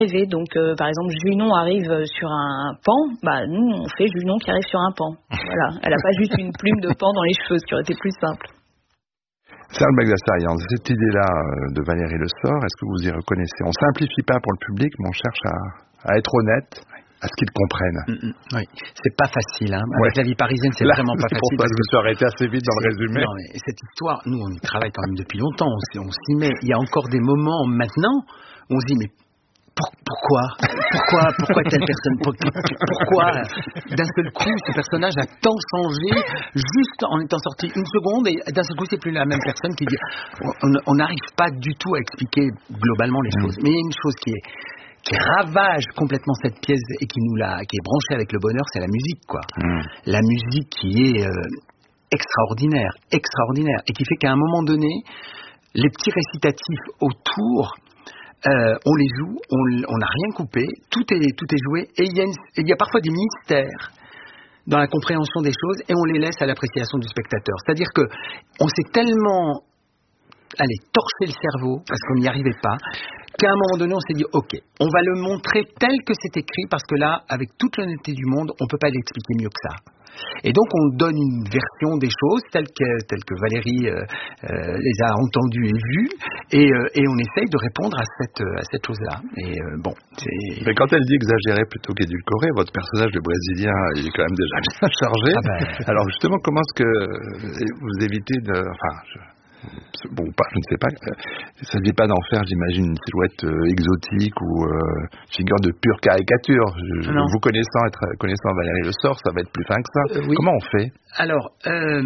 arriver. Donc, par exemple, Junon arrive sur un pan, nous, on fait Junon qui arrive sur un pan. Voilà, elle n'a pas juste une plume de pan dans les cheveux, ce qui aurait été plus simple. Charles Bagdasarian, cette idée-là de Valérie Le Sort, est-ce que vous y reconnaissez? On simplifie pas pour le public, mais on cherche à être honnête, à ce qu'ils comprennent. Oui, c'est pas facile. Avec La vie parisienne, c'est vraiment pas facile. C'est pour ça que je me suis arrêté assez vite dans le résumé. Non, mais cette histoire, nous, on y travaille quand même depuis longtemps. On s'y met. Il y a encore des moments maintenant où on se dit, mais pourquoi telle personne, pourquoi d'un seul coup ce personnage a tant changé juste en étant sorti une seconde et d'un seul coup c'est plus la même personne qui dit on n'arrive pas du tout à expliquer globalement les choses. Mais il y a une chose qui ravage complètement cette pièce et qui est branchée avec le bonheur, c'est la musique, quoi. La musique qui est extraordinaire et qui fait qu'à un moment donné les petits récitatifs autour, on les joue, on n'a rien coupé, tout est joué, et il y a parfois des mystères dans la compréhension des choses, et on les laisse à l'appréciation du spectateur. C'est-à-dire que on s'est tellement torché le cerveau parce qu'on n'y arrivait pas, qu'à un moment donné on s'est dit ok, on va le montrer tel que c'est écrit, parce que là, avec toute l'honnêteté du monde, on peut pas l'expliquer mieux que ça. Et donc on donne une version des choses telle que Valérie les a entendues et vues, et on essaye de répondre à cette chose-là. Et Mais quand elle dit exagéré plutôt qu'édulcoré, votre personnage de Brésilien, il est quand même déjà bien chargé. Alors justement, comment est-ce que vous évitez de... Bon, pas, je ne sais pas. Ça ne dit pas d'en faire, j'imagine, une silhouette exotique ou figure de pure caricature. Vous connaissant Valérie Le Sort, ça va être plus fin que ça. Oui. Comment on fait? Alors, je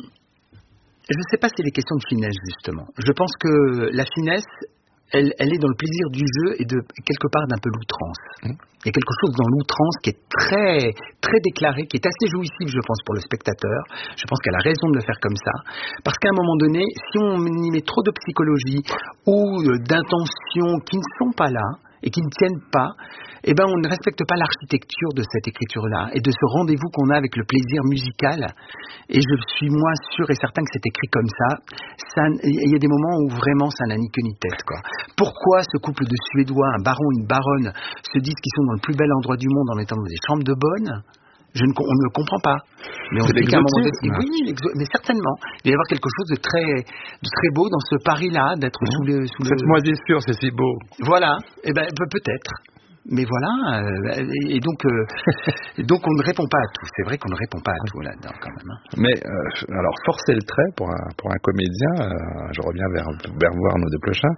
ne sais pas si c'est des questions de finesse, justement. Je pense que la finesse, elle est dans le plaisir du jeu et quelque part d'un peu l'outrance. Il y a quelque chose dans l'outrance qui est très, très déclaré, qui est assez jouissif, je pense, pour le spectateur. Je pense qu'elle a raison de le faire comme ça. Parce qu'à un moment donné, si on y met trop de psychologie ou d'intentions qui ne sont pas là et qui ne tiennent pas, on ne respecte pas l'architecture de cette écriture-là et de ce rendez-vous qu'on a avec le plaisir musical. Et je suis, moi, sûr et certain que c'est écrit comme ça. Il y a des moments où vraiment ça n'a ni queue ni tête, quoi. Pourquoi ce couple de Suédois, un baron et une baronne, se disent qu'ils sont dans le plus bel endroit du monde en étant dans des chambres de bonne? On ne le comprend pas. Mais on c'est dit qu'à un moment donné, oui, mais certainement. Il va y avoir quelque chose de très beau dans ce Paris-là, d'être sous le... Cette moisissure, c'est si beau. Voilà. Peut-être. Mais voilà, et donc on ne répond pas à tout. C'est vrai qu'on ne répond pas à tout là-dedans quand même. Mais alors forcer le trait pour un comédien, je reviens vers vous Arnaud Desplechin,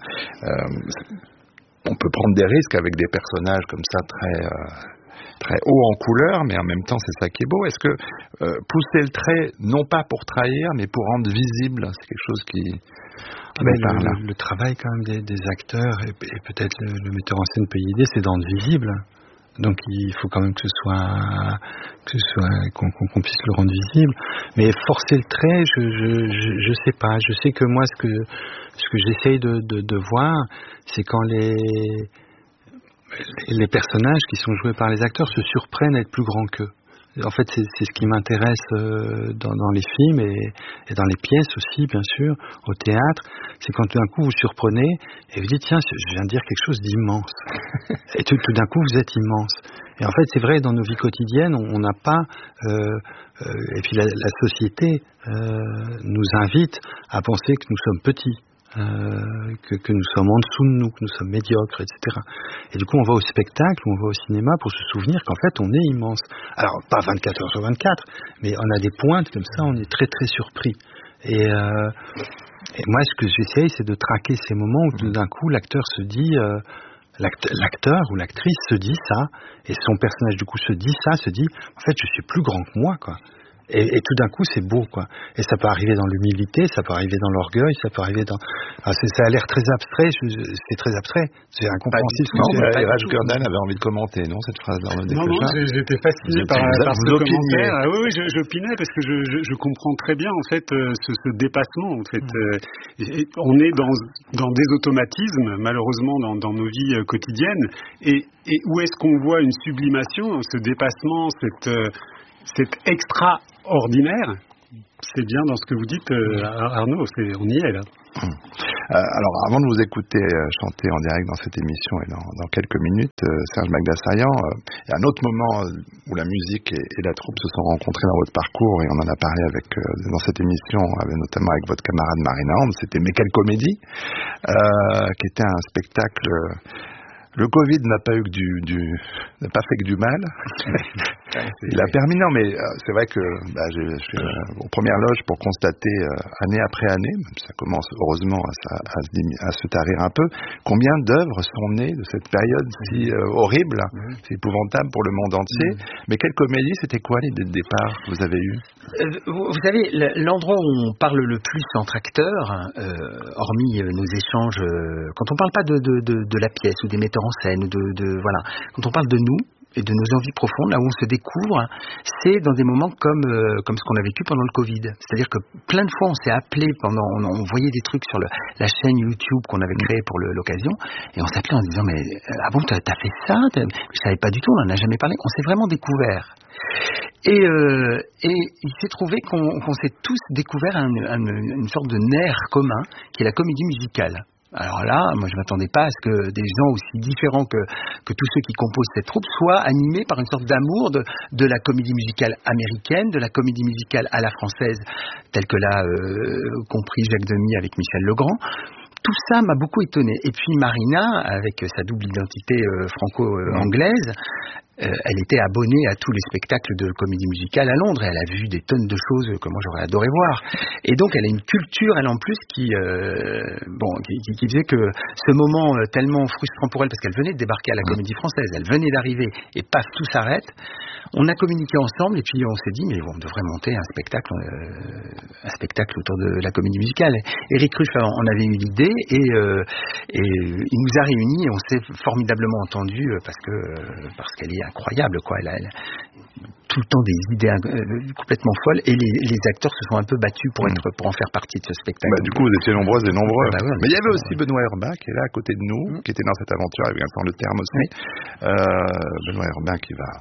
on peut prendre des risques avec des personnages comme ça très haut en couleur, mais en même temps c'est ça qui est beau. Est-ce que pousser le trait, non pas pour trahir, mais pour rendre visible, c'est quelque chose qui le travail quand même des acteurs et peut-être le metteur en scène peut y aider, c'est de rendre visible. Donc il faut quand même qu'on puisse le rendre visible. Mais forcer le trait, je sais pas. Je sais que moi ce que j'essaye de voir, c'est quand les personnages qui sont joués par les acteurs se surprennent à être plus grands qu'eux. En fait, c'est ce qui m'intéresse dans les films et dans les pièces aussi, bien sûr, au théâtre. C'est quand tout d'un coup vous surprenez et vous dites tiens, je viens de dire quelque chose d'immense. Et tout d'un coup vous êtes immense. Et en fait, c'est vrai, dans nos vies quotidiennes, on n'a pas... et puis la société nous invite à penser que nous sommes petits. Que nous sommes en dessous de nous, que nous sommes médiocres, etc. Et du coup, on va au spectacle, on va au cinéma pour se souvenir qu'en fait, on est immense. Alors, pas 24 heures sur 24, mais on a des pointes comme ça, on est très très surpris. Et moi, ce que j'essaye, c'est de traquer ces moments où tout d'un coup, l'acteur se dit... l'acteur ou l'actrice se dit ça, et son personnage du coup se dit ça, se dit en fait je suis plus grand que moi, quoi. Et tout d'un coup c'est beau, quoi. Et ça peut arriver dans l'humilité, ça peut arriver dans l'orgueil, ça peut arriver dans... ça a l'air très abstrait, c'est très abstrait, c'est incompréhensible. Raj Gurdon avait envie de commenter, non, cette phrase d'Arnaud Desplechin? Non, j'étais fasciné par ce commentaire. Ah, oui, j'opinais parce que je comprends très bien en fait ce dépassement. En fait, on est dans des automatismes malheureusement dans nos vies quotidiennes. Et où est-ce qu'on voit une sublimation, ce dépassement, cette extraordinaire? C'est bien dans ce que vous dites, Arnaud. On y est là. Alors, avant de vous écouter chanter en direct dans cette émission et dans quelques minutes, Serge Magdasarian, il y a un autre moment où la musique et la troupe se sont rencontrés dans votre parcours, et on en a parlé dans cette émission, notamment avec votre camarade Marina Hand. C'était Mais quelle comédie, qui était un spectacle. Le Covid n'a pas fait que du mal. Il a permis, non, mais c'est vrai que je suis aux premières loges pour constater année après année, ça commence heureusement à se tarir un peu, combien d'œuvres sont nées de cette période si horrible, si épouvantable pour le monde entier. Mais quelle comédie, c'était quoi l'idée de départ que vous avez eue? Vous savez, l'endroit où on parle le plus entre acteurs, hormis nos échanges, quand on parle pas de la pièce ou des metteurs en scène, voilà, quand on parle de nous et de nos envies profondes, là où on se découvre, c'est dans des moments comme ce qu'on a vécu pendant le Covid. C'est-à-dire que plein de fois on s'est appelé on voyait des trucs sur la chaîne YouTube qu'on avait créée pour l'occasion, et on s'appelait en se disant mais ah bon, t'as fait ça? Je savais pas du tout, on en a jamais parlé. On s'est vraiment découvert. Et il s'est trouvé qu'on s'est tous découvert une sorte de nerf commun qui est la comédie musicale. Alors là, moi je m'attendais pas à ce que des gens aussi différents que tous ceux qui composent cette troupe soient animés par une sorte d'amour de la comédie musicale américaine, de la comédie musicale à la française, telle que l'a compris Jacques Demy avec Michel Legrand. Tout ça m'a beaucoup étonné. Et puis Marina, avec sa double identité franco-anglaise, elle était abonnée à tous les spectacles de comédie musicale à Londres, et elle a vu des tonnes de choses que moi j'aurais adoré voir. Et donc elle a une culture, elle en plus, qui faisait que ce moment tellement frustrant pour elle, parce qu'elle venait de débarquer à la Comédie Française, elle venait d'arriver, et paf, tout s'arrête. On a communiqué ensemble, et puis on s'est dit, mais on devrait monter un spectacle autour de la comédie musicale. Éric Ruff en avait eu l'idée, et il nous a réunis, et on s'est formidablement entendus, parce qu'elle est incroyable, quoi. Elle a tout le temps des idées complètement folles, et les acteurs se sont un peu battus pour en faire partie de ce spectacle. Du coup, vous étiez nombreuses et nombreux. Mais il y avait aussi nombreux. Benoît Urbain qui est là à côté de nous, qui était dans cette aventure avec Vincent Le Terme aussi. Benoît Urbain qui va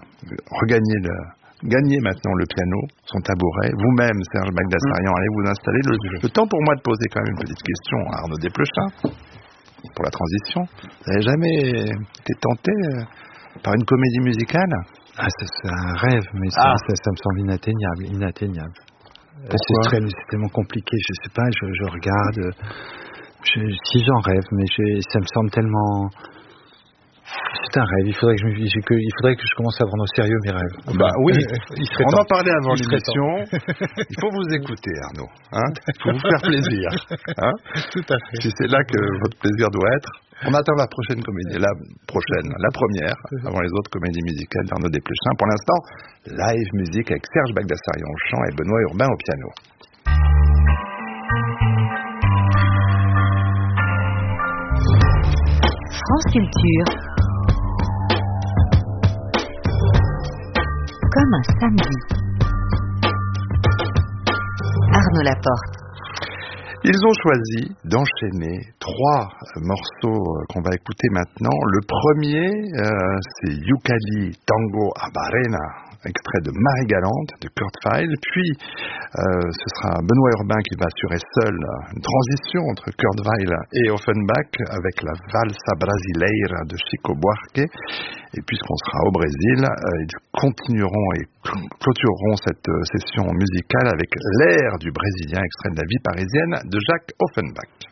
gagner maintenant le piano, son tabouret. Vous-même, Serge Magdasarian, allez vous installer. Le temps pour moi de poser quand même une petite question à Arnaud Desplechin pour la transition. Vous n'avez jamais été tenté par une comédie musicale? C'est un rêve, mais ça me semble inatteignable. C'est tellement compliqué, je sais pas, je regarde, si j'en rêve, mais ça me semble tellement... C'est un rêve, il faudrait que je commence à prendre au sérieux mes rêves. Oui, on en parlait avant l'émission. Il faut vous écouter, Arnaud. Il faut vous faire plaisir. Tout à fait. C'est là que votre plaisir doit être. On attend la prochaine comédie, la première, avant les autres comédies musicales d'Arnaud Desplechin. Pour l'instant, live musique avec Serge Magdasarian au chant et Benoît Urbain au piano. France Culture. Comme un samedi. Arnaud Laporte. Ils ont choisi d'enchaîner 3 morceaux qu'on va écouter maintenant. Le premier, c'est Yukali Tango Abarena, extrait de Marie Galante de Kurt Weill. Puis ce sera Benoît Urbain qui va assurer seul une transition entre Kurt Weill et Offenbach avec la Valsa Brasileira de Chico Buarque. Et puisqu'on sera au Brésil, ils continueront et clôtureront cette session musicale avec l'air du Brésilien, extrait de la vie parisienne de Jacques Offenbach.